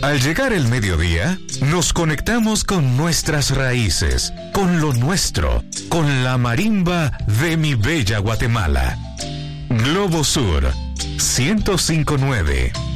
Al llegar el mediodía, nos conectamos con nuestras raíces, con lo nuestro, con la marimba de mi bella Guatemala. Globo Sur, 105.9.